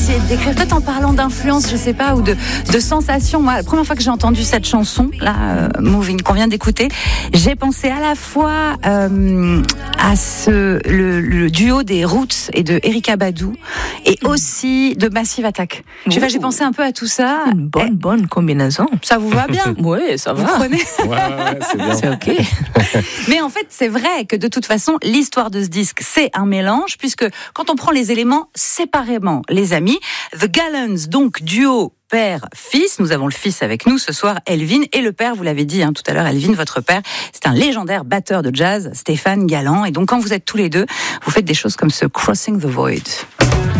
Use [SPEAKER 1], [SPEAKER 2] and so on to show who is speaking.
[SPEAKER 1] essayer de décrire, peut-être en parlant d'influence, je sais pas, ou de sensation. Moi, la première fois que j'ai entendu cette chanson, là, Moving, qu'on vient d'écouter, j'ai pensé à la fois à le duo des Roots et de Erykah Badu, et aussi de Massive Attack. Je sais pas, j'ai pensé un peu à tout ça.
[SPEAKER 2] Une bonne combinaison.
[SPEAKER 1] Ça vous va bien?
[SPEAKER 2] Oui, ça va.
[SPEAKER 1] Vous prenez?
[SPEAKER 3] Ouais, c'est bien.
[SPEAKER 2] C'est ok.
[SPEAKER 1] Mais en fait, c'est vrai que de toute façon, l'histoire de ce disque, c'est un mélange, puisque quand on prend les éléments séparément, les amis, The Gallons, donc duo père-fils, nous avons le fils avec nous ce soir, Elvin, et le père, vous l'avez dit tout à l'heure, Elvin, votre père, c'est un légendaire batteur de jazz, Stéphane Galland, et donc quand vous êtes tous les deux, vous faites des choses comme ce Crossing the Void.